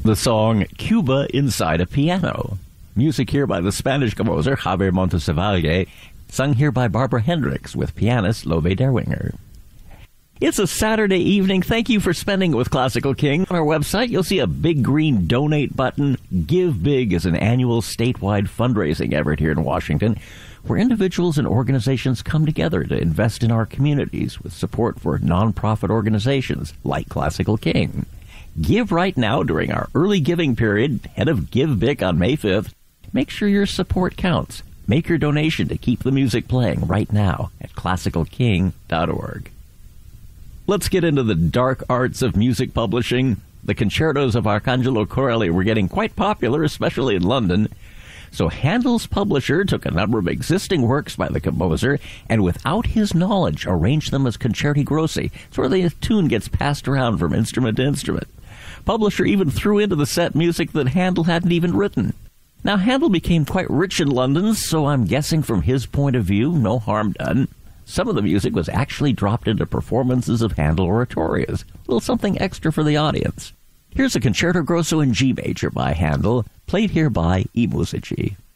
the song Cuba Inside a Piano. Music here by the Spanish composer Javier Montesavalle, sung here by Barbara Hendricks with pianist Love Derwinger. It's a Saturday evening. Thank you for spending it with Classical King. On our website, you'll see a big green donate button. Give Big is an annual statewide fundraising effort here in Washington, where individuals and organizations come together to invest in our communities with support for nonprofit organizations like Classical King. Give right now during our early giving period, ahead of Give Big on May 5th. Make sure your support counts. Make your donation to keep the music playing right now at classicalking.org. Let's get into the dark arts of music publishing. The concertos of Arcangelo Corelli were getting quite popular, especially in London. So Handel's publisher took a number of existing works by the composer and without his knowledge arranged them as concerti grossi. It's where the tune gets passed around from instrument to instrument. Publisher even threw into the set music that Handel hadn't even written. Now Handel became quite rich in London, so I'm guessing from his point of view, no harm done. Some of the music was actually dropped into performances of Handel oratorios, a little something extra for the audience. Here's a Concerto Grosso in G major by Handel, played here by I Musici.